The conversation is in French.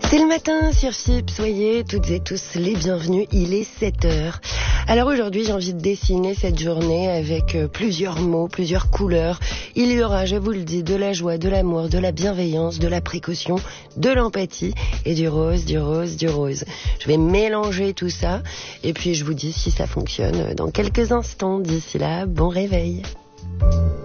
C'est le matin sur FIP, soyez toutes et tous les bienvenus, il est 7h. Alors aujourd'hui j'ai envie de dessiner cette journée avec plusieurs mots, plusieurs couleurs. Il y aura, je vous le dis, de la joie, de l'amour, de la bienveillance, de la précaution, de l'empathie et du rose, du rose, du rose. Je vais mélanger tout ça et puis je vous dis si ça fonctionne dans quelques instants. D'ici là, bon réveil.